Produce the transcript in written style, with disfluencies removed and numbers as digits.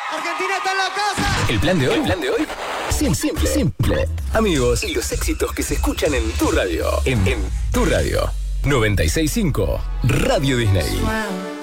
Argentina está en la casa. El plan de hoy. Simple. Amigos y los éxitos que se escuchan en tu radio. En tu radio. 96.5 Radio Disney.